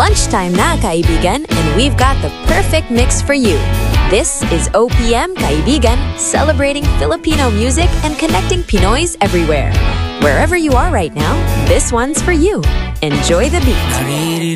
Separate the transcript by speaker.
Speaker 1: Lunchtime na, kaibigan, and we've got the perfect mix for you. This is OPM Kaibigan, celebrating Filipino music and connecting Pinoys everywhere. Wherever you are right now, this one's for you. Enjoy the beat.